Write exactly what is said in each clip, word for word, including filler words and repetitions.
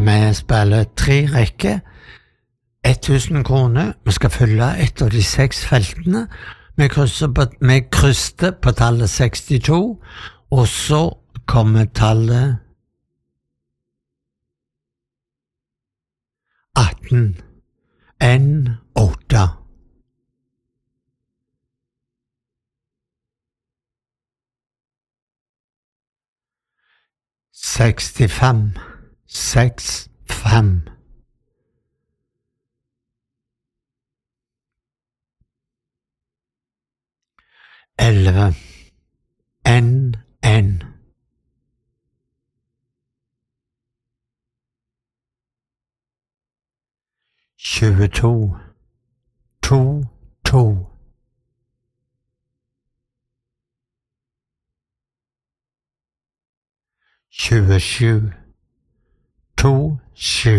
Vi spiller tre rekker, tusen kroner. Vi skal fylle et av de seks feltene. Vi krysser på, vi krysser på tallet sekstito, og så kommer tallet atten. En, åtte. Sekstifem, seks, fem. Elleve, en, en. Tjueto, to, to. Tjuesju, to, sju.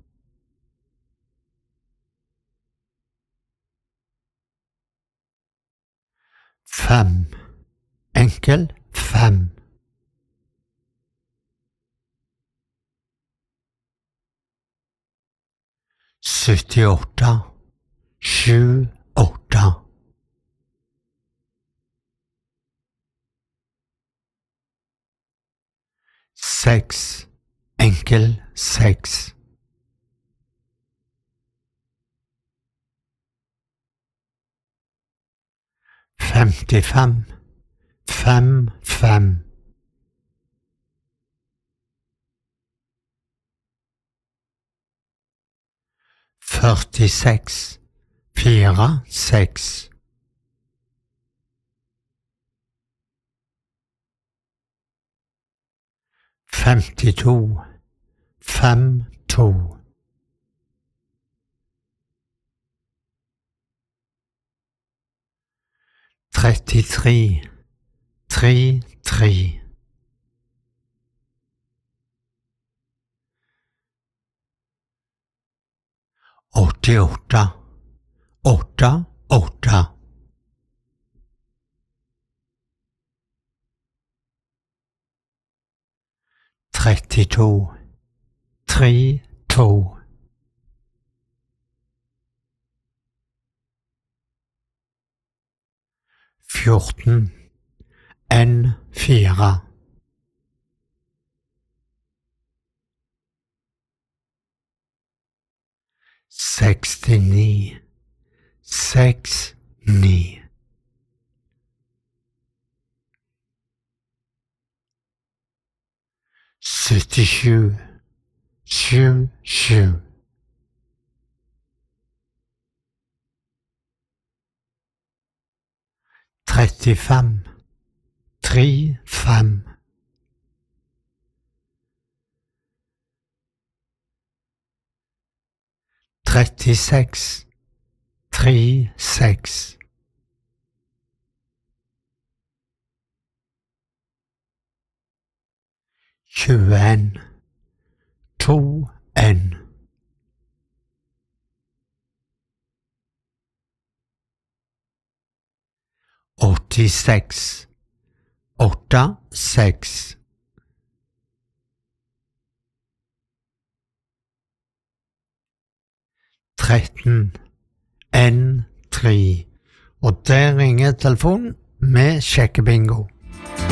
Fem, enkel, fem. Syttiåtte, sju, åtte. Seks, enkel, seks. Femtifem, fem, fem. Førtiseks, fire, seks. Femtito, fem, to. Trettitre, tre, tre. Åttiåtte, åtte, åtte. Trettito, tre, to. Fjorten, en, fire. Sekstini, seks, ni. Syttisju, sju, sju. Trettifem, tre, fem. Trettiseks, tre, seks. Tjueen, to, en. Åttiseks, åtte, seks. Tretten, en, tre. Og der ringer telefonen med sjekkebingo.